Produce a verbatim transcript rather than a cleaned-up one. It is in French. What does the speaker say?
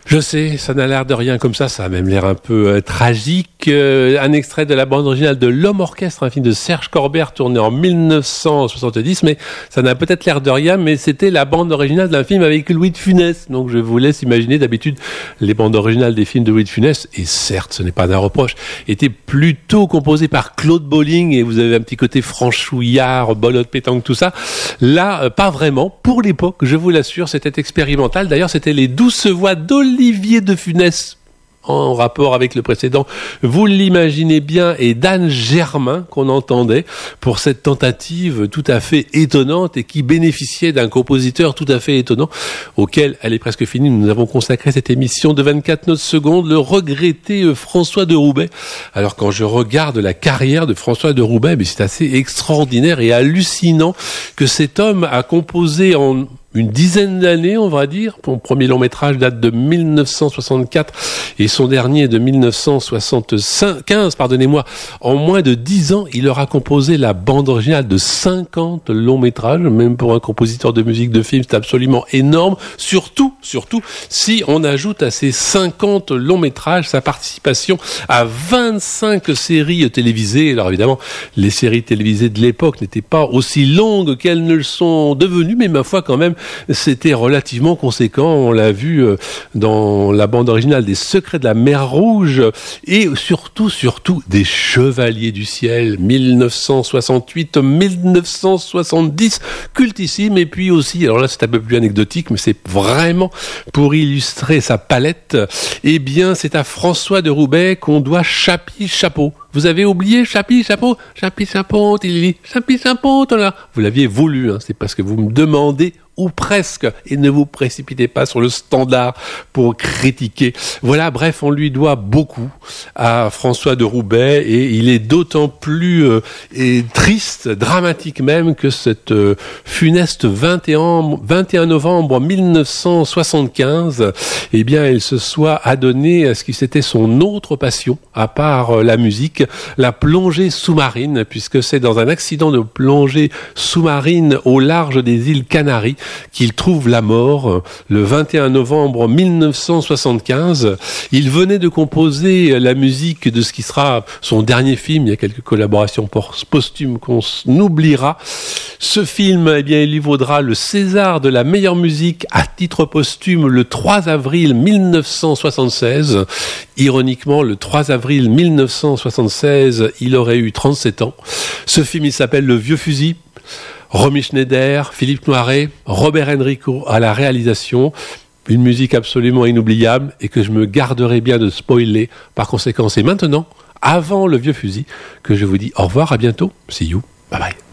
Je sais, ça n'a l'air de rien comme ça, ça a même l'air un peu euh, tragique. Euh, un extrait de la bande originale de L'Homme Orchestre, un film de Serge Corbert tourné en mille neuf cent soixante-dix, mais ça n'a peut-être l'air de rien, mais c'était la bande originale d'un film avec Louis de Funès. Donc je vous laisse imaginer, d'habitude, les bandes originales des films de Louis de Funès, et certes, ce n'est pas un reproche, étaient plutôt composées par Claude Bolling, et vous avez un petit côté franchouillard, bolotte, pétanque, tout ça. Là, euh, pas vraiment. Pour l'époque, je vous l'assure, c'était expérimental. D'ailleurs, c'était les douces voix d'Olivier Olivier de Funès, en rapport avec le précédent, vous l'imaginez bien, et d'Anne Germain qu'on entendait pour cette tentative tout à fait étonnante et qui bénéficiait d'un compositeur tout à fait étonnant auquel, elle est presque finie, nous avons consacré cette émission de vingt-quatre notes secondes, le regretté François de Roubaix. Alors quand je regarde la carrière de François de Roubaix, mais c'est assez extraordinaire et hallucinant que cet homme a composé en une dizaine d'années, on va dire. Son premier long métrage date de mille neuf cent soixante-quatre et son dernier de mille neuf cent soixante-quinze, pardonnez-moi. En moins de dix ans, il aura composé la bande originale de cinquante longs métrages. Même pour un compositeur de musique de film, c'est absolument énorme. Surtout, surtout, si on ajoute à ces cinquante longs métrages sa participation à vingt-cinq séries télévisées. Alors évidemment, les séries télévisées de l'époque n'étaient pas aussi longues qu'elles ne le sont devenues, mais ma foi quand même, c'était relativement conséquent. On l'a vu dans la bande originale des Secrets de la Mer Rouge et surtout, surtout des Chevaliers du Ciel, mille neuf cent soixante-huit à mille neuf cent soixante-dix, cultissime. Et puis aussi, alors là c'est un peu plus anecdotique, mais c'est vraiment pour illustrer sa palette, eh bien c'est à François de Roubaix qu'on doit Chapi Chapeau. Vous avez oublié Chapi Chapeau, Chapi Chapeau, Tilly, Chapi Chapeau, là. Vous l'aviez voulu, hein, c'est parce que vous me demandez, ou presque, et ne vous précipitez pas sur le standard pour critiquer. Voilà, bref, on lui doit beaucoup à François de Roubaix, et il est d'autant plus euh, et triste, dramatique même, que cette euh, funeste vingt et un novembre mille neuf cent soixante-quinze, eh bien, il se soit adonné à ce qui c'était son autre passion, à part euh, la musique, la plongée sous-marine, puisque c'est dans un accident de plongée sous-marine au large des îles Canaries qu'il trouve la mort le vingt et un novembre mille neuf cent soixante-quinze. Il venait de composer la musique de ce qui sera son dernier film. Il y a quelques collaborations posthumes qu'on oubliera. Ce film, eh bien, il lui vaudra le César de la meilleure musique à titre posthume le trois avril mille neuf cent soixante-seize. Ironiquement, le trois avril mille neuf cent soixante-seize, il aurait eu trente-sept ans. Ce film, il s'appelle Le Vieux Fusil. Romy Schneider, Philippe Noiret, Robert Enrico à la réalisation. Une musique absolument inoubliable et que je me garderai bien de spoiler. Par conséquent, c'est maintenant, avant Le Vieux Fusil, que je vous dis au revoir, à bientôt. See you, bye bye.